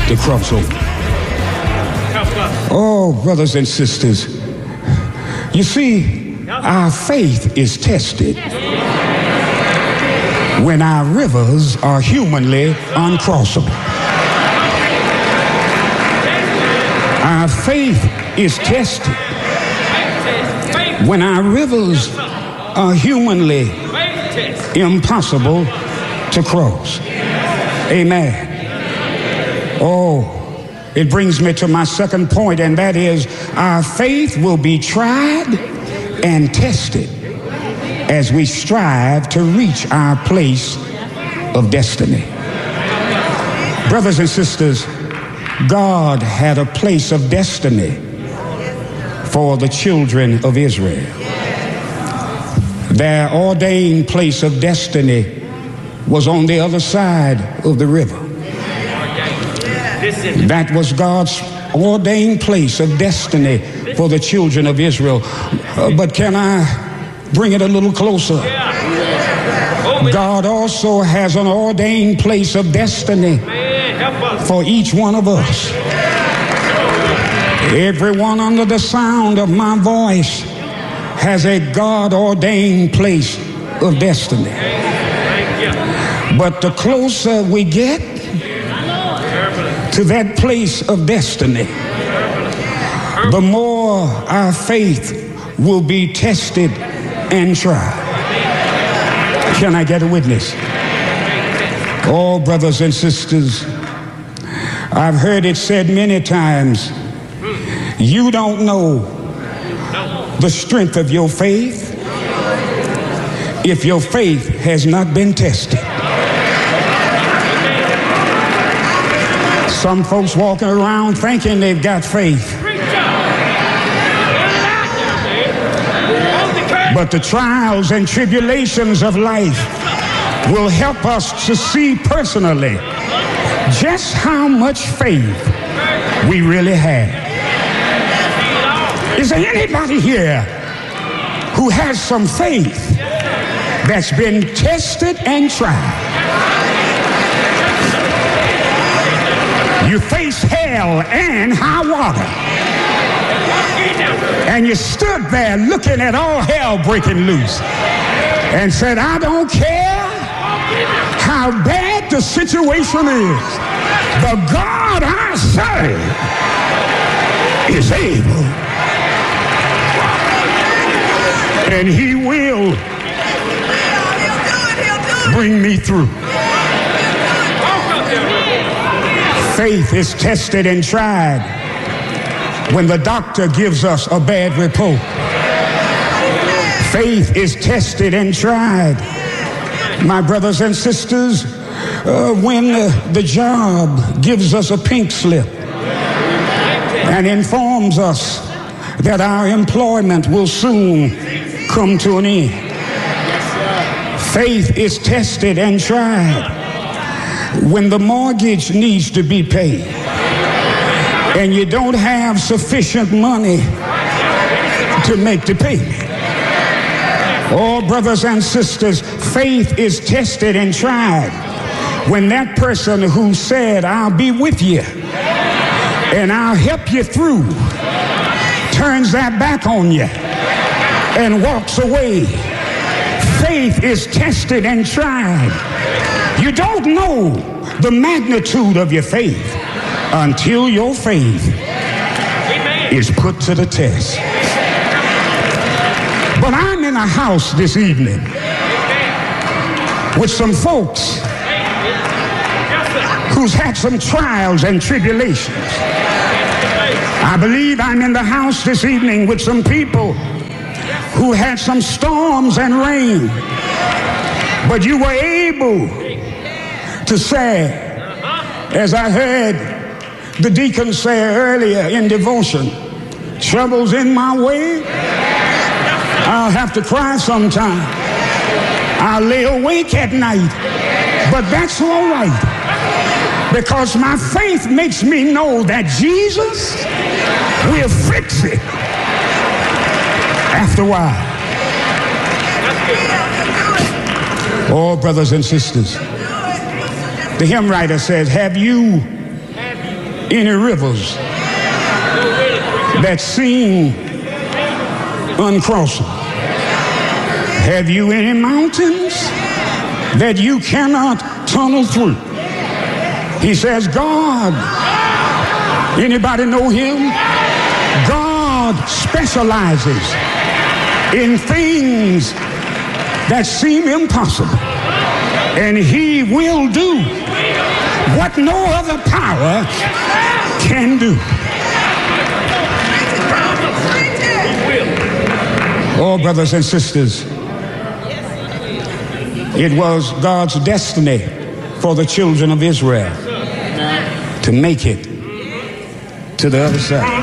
to cross over. Oh, brothers and sisters, you see, our faith is tested when our rivers are humanly uncrossable. Our faith is tested when our rivers are humanly impossible to cross. Amen. Oh, it brings me to my second point, and that is our faith will be tried and tested as we strive to reach our place of destiny. Brothers and sisters, God had a place of destiny for the children of Israel. Their ordained place of destiny was on the other side of the river. That was God's ordained place of destiny for the children of Israel. But can I bring it a little closer? God also has an ordained place of destiny for each one of us. Everyone under the sound of my voice has a God-ordained place of destiny. But the closer we get to that place of destiny, the more our faith will be tested and tried. Can I get a witness? Oh, brothers and sisters, I've heard it said many times, you don't know the strength of your faith if your faith has not been tested. Some folks walking around thinking they've got faith, but the trials and tribulations of life will help us to see personally just how much faith we really have. Is there anybody here who has some faith that's been tested and tried? You face hell and high water, and you stood there looking at all hell breaking loose and said, I don't care how bad the situation is, the God I serve is able, and he will bring me through. Faith is tested and tried when the doctor gives us a bad report. Faith is tested and tried, my brothers and sisters, when the job gives us a pink slip and informs us that our employment will soon come to an end. Faith is tested and tried when the mortgage needs to be paid and you don't have sufficient money to make the payment. Oh, brothers and sisters, faith is tested and tried when that person who said, I'll be with you and I'll help you through, turns that back on you and walks away. Faith is tested and tried. You don't know the magnitude of your faith until your faith is put to the test. But I'm in a house this evening with some folks who's had some trials and tribulations. I believe I'm in the house this evening with some people who had some storms and rain, but you were able to say, as I heard the deacon say earlier in devotion, trouble's in my way, I'll have to cry sometime, I'll lay awake at night, but that's all right, because my faith makes me know that Jesus will fix it after a while. Oh, brothers and sisters, the hymn writer says, have you any rivers that seem uncrossable? Have you any mountains that you cannot tunnel through? He says, God, anybody know him? God specializes in things that seem impossible. And he will do what no other power can do. Oh, brothers and sisters, it was God's destiny for the children of Israel to make it to the other side.